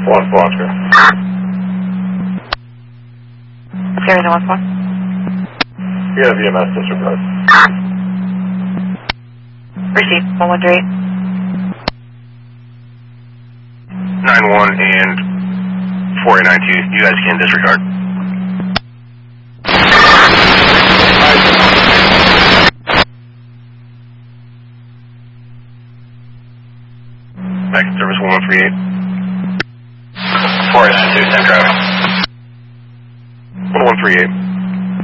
1-4, Oscar. Sierra 1-4. Yeah, VMS disregard. Received, 113. 9-1 and 4892, you guys can disregard. Back to service 1138. 4S2, 10 traffic. 1138.